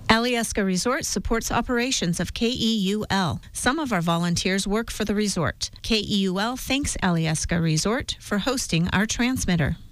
Alyeska Resort supports operations of KEUL. Some of our volunteers work for the resort. KEUL thanks Alyeska Resort for hosting our transmitter.